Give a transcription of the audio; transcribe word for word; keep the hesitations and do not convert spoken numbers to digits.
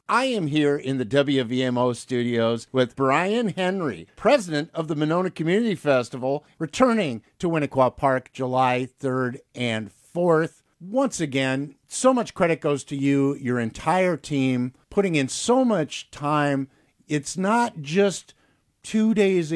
I am here in the W V M O studios with Brian Henry, president of the Monona Community Festival, returning to Winnequa Park July third and fourth. Once again, so much credit goes to you, your entire team, putting in so much time. It's not just two days